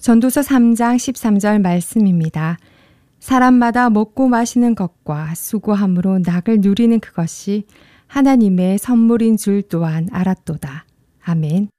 전도서 3장 13절 말씀입니다. 사람마다 먹고 마시는 것과 수고함으로 낙을 누리는 그것이 하나님의 선물인 줄 또한 알았도다. 아멘.